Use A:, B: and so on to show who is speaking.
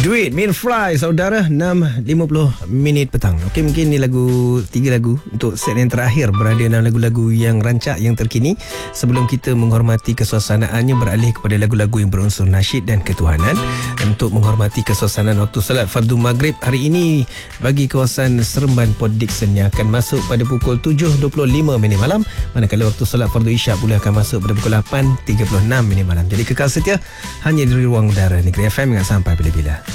A: Duit Min Fry, saudara. 6.50 minit petang. Okey, mungkin ni tiga lagu untuk set yang terakhir berada dalam lagu-lagu yang rancak, yang terkini. Sebelum kita menghormati kesuasanaannya, beralih kepada lagu-lagu yang berunsur nasyid dan ketuhanan. Dan untuk menghormati kesuasanaan waktu salat fardu maghrib hari ini bagi kawasan Seremban Port Dickson yang akan masuk pada pukul 7.25 minit malam, manakala waktu salat fardu isyak pula akan masuk pada pukul 8.36 minit malam. Jadi kekal setia hanya di ruang udara Negeri FM hingga sampai bila-bila.